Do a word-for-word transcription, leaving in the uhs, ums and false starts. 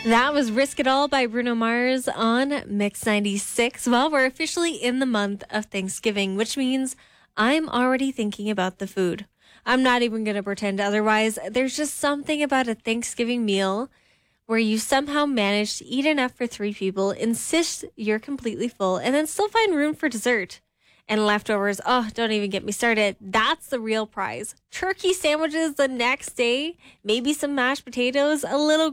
That was Risk It All by Bruno Mars on Mix ninety-six. Well, we're officially in the month of Thanksgiving, which means I'm already thinking about the food. I'm not even going to pretend otherwise. There's just something about a Thanksgiving meal where you somehow manage to eat enough for three people, insist you're completely full, and then still find room for dessert. And leftovers, oh, don't even get me started. That's the real prize. Turkey sandwiches the next day, maybe some mashed potatoes, a little